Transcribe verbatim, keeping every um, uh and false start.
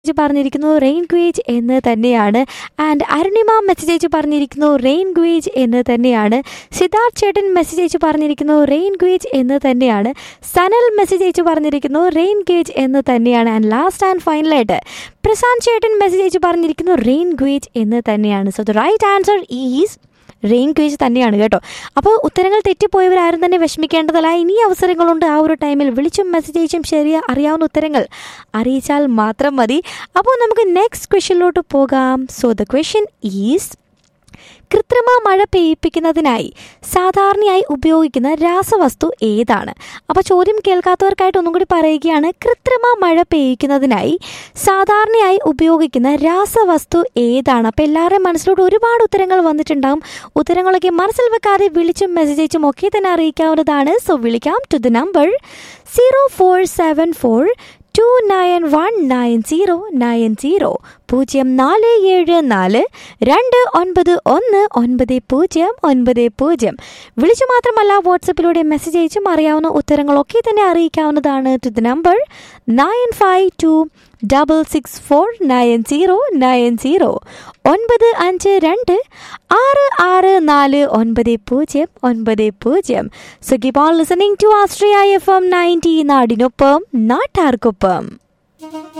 പറഞ്ഞിരിക്കുന്നു റെയിൻ ക്വേജ് എന്ന് തന്നെയാണ്. ആൻഡ് അരുണിമ മെസ്സേജ് അയച്ച് പറഞ്ഞിരിക്കുന്നു റെയിൻ ക്വേജ് എന്ന് തന്നെയാണ്. സിദ്ധാർത്ഥ് ചേട്ടൻ മെസ്സേജ് അയച്ച് പറഞ്ഞിരിക്കുന്നു റെയിൻ ക്വേജ് എന്ന് തന്നെയാണ്. സനൽ മെസ്സേജ് അയച്ച് പറഞ്ഞിരിക്കുന്നു റെയിൻ ക്വേജ് എന്ന് തന്നെയാണ്. ആൻഡ് ലാസ്റ്റ് ആൻഡ് ഫൈനലായിട്ട് പ്രശാന്ത് ചേട്ടൻ മെസ്സേജ് അയച്ച് പറഞ്ഞിരിക്കുന്നു റെയിൻ ക്വേജ് എന്ന് തന്നെയാണ്. So the right answer is rain ക്വേജ് തന്നെയാണ് കേട്ടോ. അപ്പോൾ ഉത്തരങ്ങൾ തെറ്റിപ്പോയവരാരും തന്നെ വിഷമിക്കേണ്ടതല്ല. ഇനി അവസരങ്ങളുണ്ട്. ആ ഒരു ടൈമിൽ വിളിച്ചും മെസ്സേജ് അയച്ചും ശരിയ അറിയാവുന്ന ഉത്തരങ്ങൾ അറിയിച്ചാൽ മാത്രം മതി. അപ്പോൾ നമുക്ക് നെക്സ്റ്റ് ക്വസ്റ്റ്യനിലോട്ട് പോകാം. സോ ദ ക്വസ്റ്റ്യൻ ഈസ് കൃത്രിമ മഴ പെയ്യിപ്പിക്കുന്നതിനായി സാധാരണയായി ഉപയോഗിക്കുന്ന രാസവസ്തു ഏതാണ്? അപ്പോൾ ചോദ്യം കേൾക്കാത്തവർക്കായിട്ട് ഒന്നും കൂടി പറയുകയാണ്. കൃത്രിമ മഴ പെയ്യിക്കുന്നതിനായി സാധാരണയായി ഉപയോഗിക്കുന്ന രാസവസ്തു ഏതാണ്? അപ്പോൾ എല്ലാവരുടെയും മനസ്സിലോട്ട് ഒരുപാട് ഉത്തരങ്ങൾ വന്നിട്ടുണ്ടാകും. ഉത്തരങ്ങളൊക്കെ മനസ്സിൽ വെക്കാതെ വിളിച്ചും മെസ്സേജ് അയച്ചും ഒക്കെ തന്നെ അറിയിക്കാവുന്നതാണ്. സോ വിളിക്കാം to the number zero four seven four to nine one nine zero nine zero പൂജ്യം നാല് ഏഴ് നാല് രണ്ട് ഒൻപത് ഒന്ന് ഒൻപത് പൂജ്യം ഒൻപത് പൂജ്യം. വിളിച്ചു മാത്രമല്ല വാട്സപ്പിലൂടെ മെസ്സേജ് അയച്ചും അറിയാവുന്ന ഉത്തരങ്ങളൊക്കെ തന്നെ അറിയിക്കാവുന്നതാണ്. To the number nine five to double six four nine zero nine zero ഒൻപത് അഞ്ച് രണ്ട് ആറ് ആറ് നാല് ഒൻപത് പൂജ്യം ഒൻപത് പൂജ്യം. So keep on listening to Austria F M ninety നാടിനൊപ്പം നാട്ടാർക്കൊപ്പം.